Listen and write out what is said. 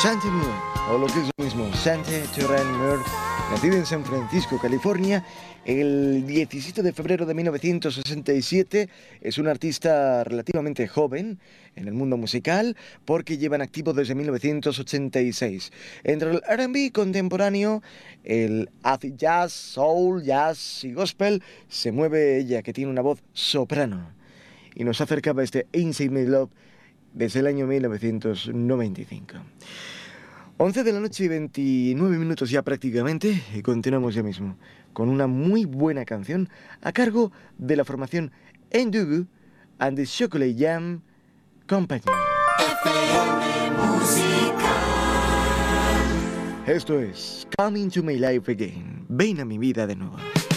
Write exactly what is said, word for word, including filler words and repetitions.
Santi Moore, o lo que es lo mismo, Santi Terran Moore, nacido en San Francisco, California, el diecisiete de febrero de mil novecientos sesenta y siete. Es un artista relativamente joven en el mundo musical porque lleva en activo desde mil novecientos ochenta y seis. Entre el R and B contemporáneo, el acid jazz, soul, jazz y gospel, se mueve ella, que tiene una voz soprano. Y nos acercaba este Inside My Love desde el año mil novecientos noventa y cinco. once de la noche y veintinueve minutos ya prácticamente, y continuamos ya mismo con una muy buena canción a cargo de la formación Ndugu and the Chocolate Jam Company. F M Musical. Esto es Come Into My Life Again, ven a mi vida de nuevo.